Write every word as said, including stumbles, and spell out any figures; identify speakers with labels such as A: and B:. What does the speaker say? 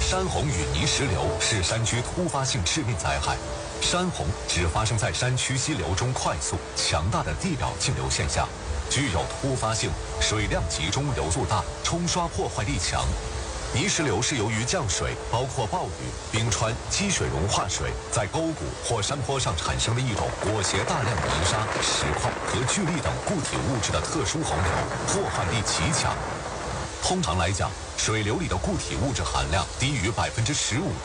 A: 山洪与泥石流是山区突发性致命灾害。山洪只发生在山区溪流中快速、强大的地表径流现象，具有突发性，水量集中、流速大，冲刷破坏力强。泥石流是由于降水，包括暴雨、冰川、积水融化水，在沟谷或山坡上产生的一种裹挟大量泥沙、石块和巨粒等固体物质的特殊洪流，破坏力极强。通常来讲，水流里的固体物质含量低于百分之十五。